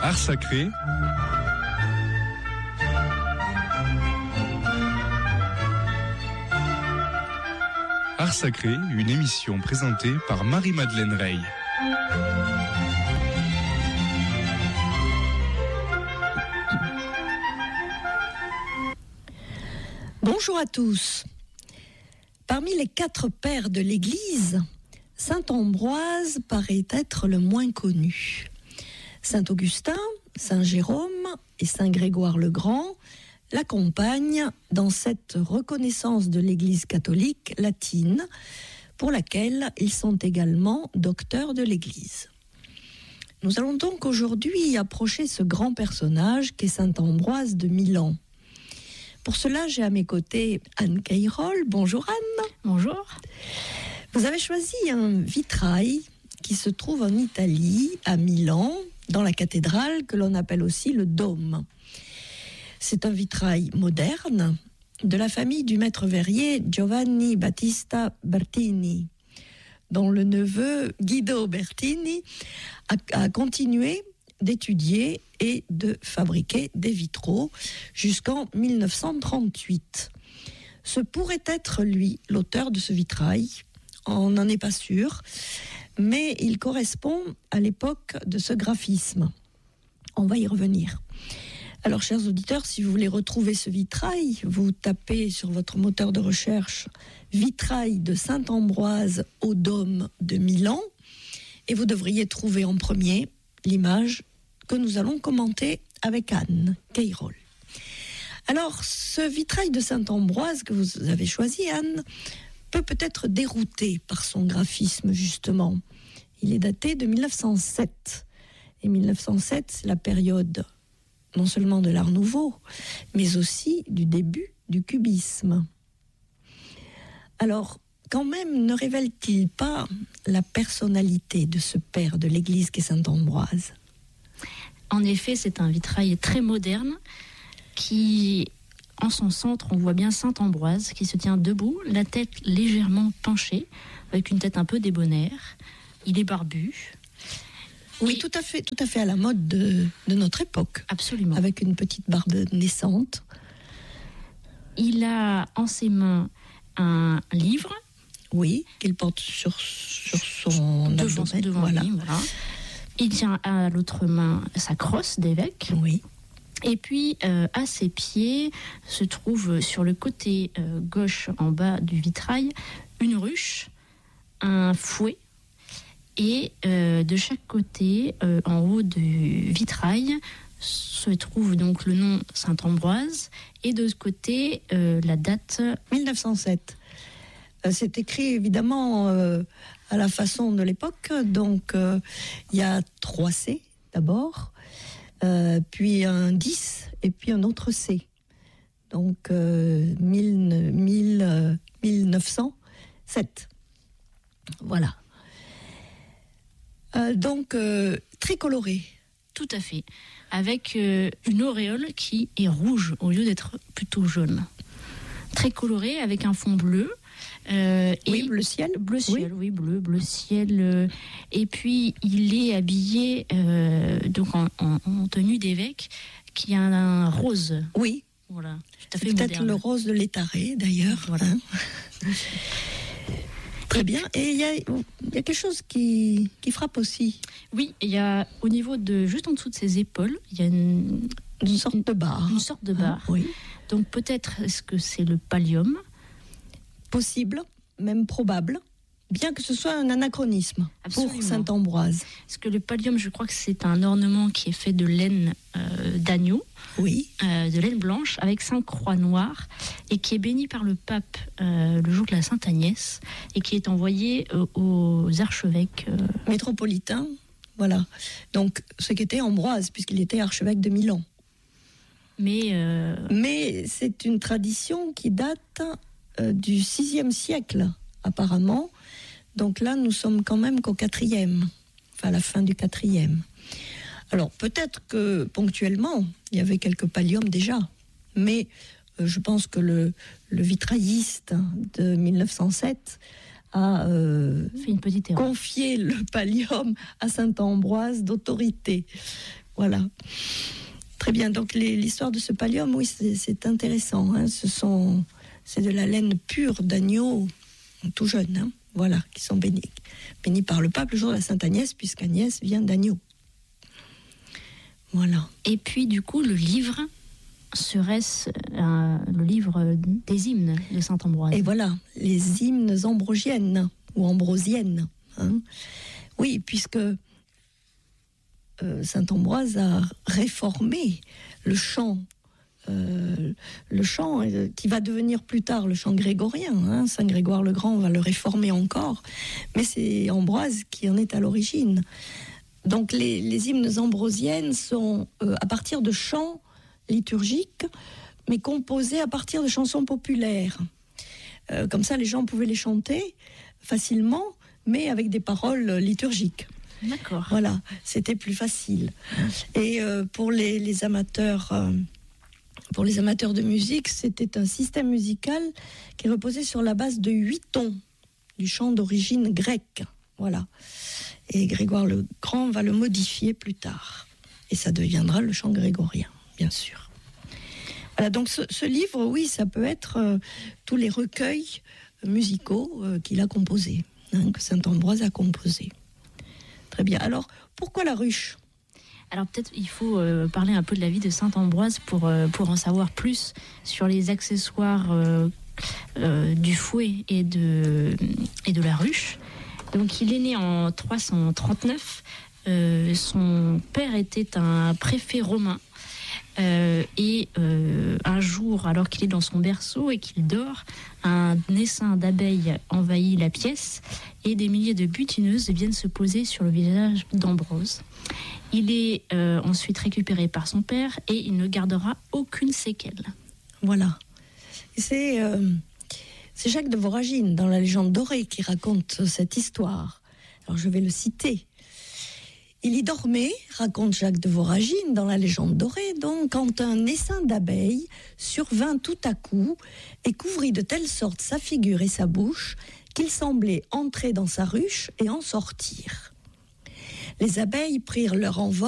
Art sacré. Art sacré, une émission présentée par Marie-Madeleine Rey. Bonjour à tous. Parmi les 4 pères de l'Église, saint Ambroise paraît être le moins connu. Saint Augustin, saint Jérôme et saint Grégoire le Grand l'accompagnent dans cette reconnaissance de l'Église catholique latine, pour laquelle ils sont également docteurs de l'Église. Nous allons donc aujourd'hui approcher ce grand personnage qu'est saint Ambroise de Milan. Pour cela, j'ai à mes côtés Anne Cayrol. Bonjour Anne. Bonjour. Vous avez choisi un vitrail qui se trouve en Italie, à Milan, dans la cathédrale que l'on appelle aussi le Dôme. C'est un vitrail moderne de la famille du maître verrier Giovanni Battista Bertini, dont le neveu Guido Bertini a continué d'étudier et de fabriquer des vitraux jusqu'en 1938. Ce pourrait être lui l'auteur de ce vitrail, on n'en est pas sûr, mais il correspond à l'époque de ce graphisme. On va y revenir. Alors, chers auditeurs, si vous voulez retrouver ce vitrail, vous tapez sur votre moteur de recherche « Vitrail de saint Ambroise au Dôme de Milan » et vous devriez trouver en premier l'image que nous allons commenter avec Anne Cayrol. Alors, ce vitrail de saint Ambroise que vous avez choisi, Anne, peut-être dérouté par son graphisme, justement. Il est daté de 1907. Et 1907, c'est la période non seulement de l'Art Nouveau, mais aussi du début du cubisme. Alors, quand même, ne révèle-t-il pas la personnalité de ce père de l'Église qu'est saint Ambroise ? En effet, c'est un vitrail très moderne qui... En son centre, on voit bien saint Ambroise qui se tient debout, la tête légèrement penchée, avec une tête un peu débonnaire. Il est barbu. Oui, tout à fait à la mode de notre époque. Absolument. Avec une petite barbe naissante. Il a en ses mains un livre. Oui, qu'il porte sur son abdomen. Devant voilà. Lui, voilà. Il tient à l'autre main sa crosse d'évêque. Oui. Et puis, à ses pieds, se trouve sur le côté gauche en bas du vitrail, une ruche, un fouet, et de chaque côté, en haut du vitrail, se trouve donc le nom Saint-Ambroise, et de ce côté, la date 1907. C'est écrit évidemment à la façon de l'époque, donc il y a 3 C d'abord, puis un 10 et puis un autre C. Donc 1907. Voilà. Donc très coloré. Tout à fait. Avec une auréole qui est rouge au lieu d'être plutôt jaune. Très coloré avec un fond bleu. Oui, bleu ciel. Bleu ciel, oui, bleu ciel. Et puis, il est habillé donc en tenue d'évêque qui a un rose. Oui. Voilà. Tout à fait peut-être moderne. Le rose de l'Étaré, d'ailleurs. Voilà. Hein. Très bien. Et il y a quelque chose qui frappe aussi. Oui, il y a au niveau de juste en dessous de ses épaules, il y a une sorte de barre. Une sorte de barre. Oui. Donc peut-être est-ce que c'est le pallium ? Possible, même probable, bien que ce soit un anachronisme. Absolument. Pour saint Ambroise. Parce que le pallium, je crois que c'est un ornement qui est fait de laine d'agneau, oui, de laine blanche, avec 5 croix noires, et qui est béni par le pape le jour de la Sainte Agnès, et qui est envoyé aux archevêques métropolitains. Voilà. Donc, ce qu'était Ambroise, puisqu'il était archevêque de Milan. Mais c'est une tradition qui date du VIe siècle, apparemment. Donc là, nous sommes quand même qu'au 4e, enfin à la fin du 4e. Alors, peut-être que ponctuellement, il y avait quelques palliums déjà, mais je pense que le vitrailliste de 1907 a fait une petite erreur. Confié le pallium à saint Ambroise d'autorité, Voilà. Très bien. Donc l'histoire de ce pallium, oui, c'est intéressant. Hein. C'est de la laine pure d'agneau, tout jeune, hein. Voilà, qui sont bénis par le pape le jour de la Sainte Agnès, puisqu'Agnès vient d'agneau. Voilà. Et puis du coup, le livre serait-ce le livre des hymnes de saint Ambroise. Et voilà, les hymnes ambrosiennes ou ambrosiennes. Hein. Oui, puisque saint Ambroise a réformé le chant qui va devenir plus tard le chant grégorien. Hein. Saint Grégoire le Grand va le réformer encore, mais c'est Ambroise qui en est à l'origine. Donc les hymnes ambrosiennes sont à partir de chants liturgiques, mais composés à partir de chansons populaires. Comme ça, les gens pouvaient les chanter facilement, mais avec des paroles liturgiques. D'accord. Voilà, c'était plus facile. Et pour les amateurs de musique, c'était un système musical qui reposait sur la base de 8 tons du chant d'origine grecque. Voilà. Et Grégoire le Grand va le modifier plus tard. Et ça deviendra le chant grégorien, bien sûr. Voilà, donc ce livre, oui, ça peut être tous les recueils musicaux qu'il a composés, hein, que saint Ambroise a composés. Très bien. Alors, pourquoi la ruche ? Alors peut-être il faut parler un peu de la vie de saint Ambroise pour en savoir plus sur les accessoires du fouet et de la ruche. Donc il est né en 339. Son père était un préfet romain. Et un jour, alors qu'il est dans son berceau et qu'il dort, un essaim d'abeilles envahit la pièce et des milliers de butineuses viennent se poser sur le visage d'Ambrose. Il est ensuite récupéré par son père et il ne gardera aucune séquelle. Voilà. C'est Jacques de Voragine, dans la légende dorée, qui raconte cette histoire. Alors je vais le citer. Il y dormait, raconte Jacques de Voragine dans la légende dorée, donc, quand un essaim d'abeilles survint tout à coup et couvrit de telle sorte sa figure et sa bouche qu'il semblait entrer dans sa ruche et en sortir. Les abeilles prirent leur envol